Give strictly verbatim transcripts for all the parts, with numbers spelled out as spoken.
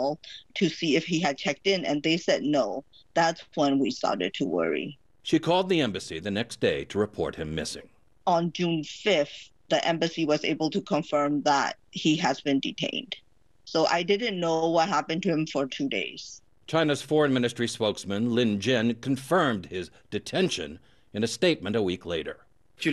hotel to see if he had checked in, and they said no. That's when we started to worry. She called the embassy the next day to report him missing. On June fifth, the embassy was able to confirm that he has been detained. So I didn't know what happened to him for two days. China's foreign ministry spokesman Lin Jin confirmed his detention in a statement a week later. He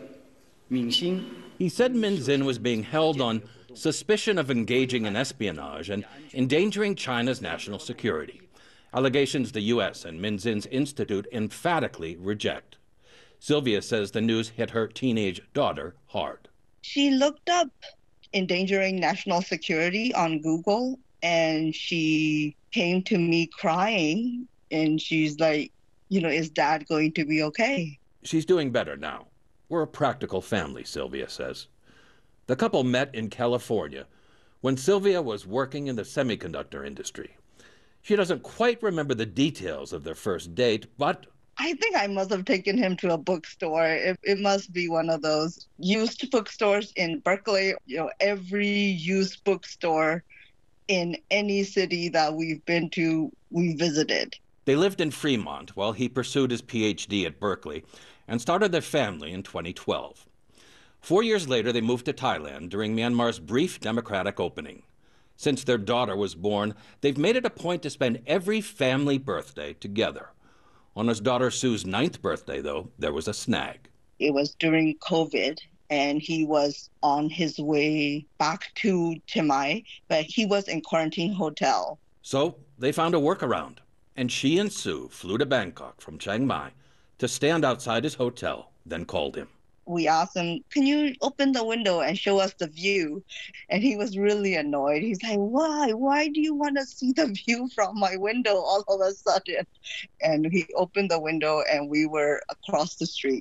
said Min Zin was being held on suspicion of engaging in espionage and endangering China's national security. Allegations the U S and Min Zin's institute emphatically reject. Sylvia says the news hit her teenage daughter hard. She looked up endangering national security on Google, and she came to me crying, and she's like, you know, is Dad going to be okay? She's doing better now. We're a practical family, Sylvia says. The couple met in California when Sylvia was working in the semiconductor industry. She doesn't quite remember the details of their first date, but I think I must have taken him to a bookstore. It, it must be one of those used bookstores in Berkeley. You know, every used bookstore in any city that we've been to, we visited. They lived in Fremont while he pursued his P H D at Berkeley and started their family in twenty twelve. Four years later, they moved to Thailand during Myanmar's brief democratic opening. Since their daughter was born, they've made it a point to spend every family birthday together. On his daughter Sue's ninth birthday, though, there was a snag. It was during COVID, and he was on his way back to Chiang Mai, but he was in quarantine hotel. So they found a workaround, and she and Sue flew to Bangkok from Chiang Mai to stand outside his hotel, then called him. We asked him, can you open the window and show us the view? And he was really annoyed. He's like, why? Why do you want to see the view from my window all of a sudden? And he opened the window and we were across the street.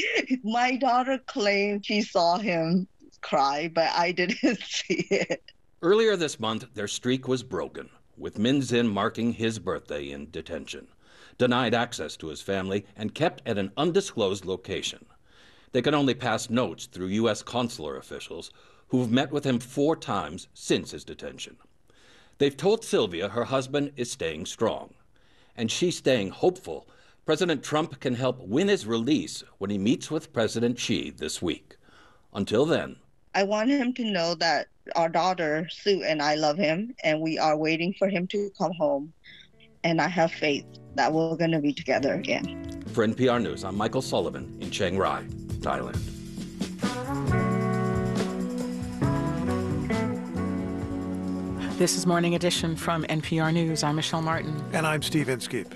My daughter claimed she saw him cry, but I didn't see it. Earlier this month, their streak was broken, with Min Zin marking his birthday in detention, denied access to his family, and kept at an undisclosed location. They can only pass notes through U S consular officials who've met with him four times since his detention. They've told Sylvia her husband is staying strong, and she's staying hopeful President Trump can help win his release when he meets with President Xi this week. Until then, I want him to know that our daughter, Sue, and I love him, and we are waiting for him to come home. And I have faith that we're going to be together again. For N P R News, I'm Michael Sullivan in Chiang Rai, Thailand. This is Morning Edition from N P R News. I'm Michelle Martin. And I'm Steve Inskeep.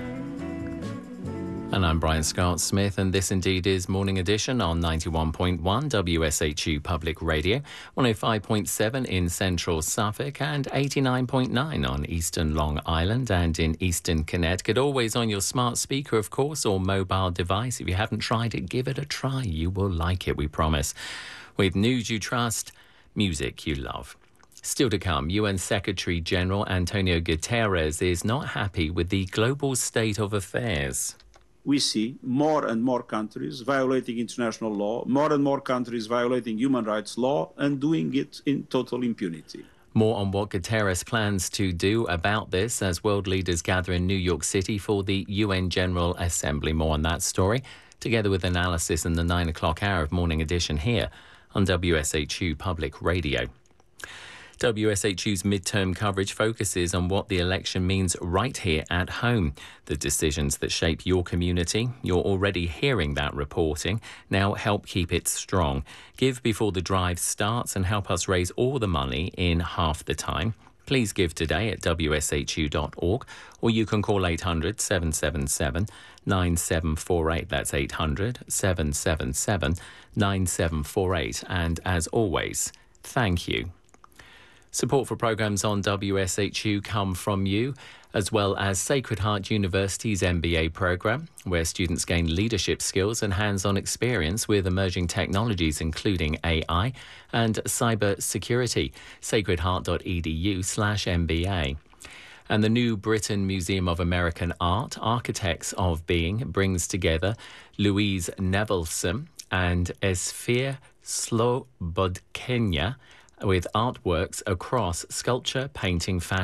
And I'm Brian Scott-Smith, and this indeed is Morning Edition on ninety-one point one W S H U Public Radio, one oh five point seven in central Suffolk, and eighty-nine point nine on eastern Long Island and in eastern Connecticut. Always on your smart speaker, of course, or mobile device. If you haven't tried it, give it a try. You will like it, we promise. With news you trust, music you love. Still to come, U N Secretary-General Antonio Guterres is not happy with the global state of affairs. We see more and more countries violating international law, more and more countries violating human rights law, and doing it in total impunity. More on what Guterres plans to do about this as world leaders gather in New York City for the U N General Assembly. More on that story, together with analysis in the nine o'clock hour of Morning Edition here on W S H U Public Radio. W S H U's midterm coverage focuses on what the election means right here at home. The decisions that shape your community. You're already hearing that reporting. Now help keep it strong. Give before the drive starts and help us raise all the money in half the time. Please give today at W S H U dot org, or you can call eight hundred, seven seven seven, nine seven four eight. That's eight hundred, seven seven seven, nine seven four eight. And as always, thank you. Support for programmes on W S H U come from you, as well as Sacred Heart University's M B A programme, where students gain leadership skills and hands-on experience with emerging technologies, including A I and cyber security. sacredheart.edu slash MBA. And the New Britain Museum of American Art, Architects of Being, brings together Louise Nevelson and Esfir Slobodkenia with artworks across sculpture, painting, fashion,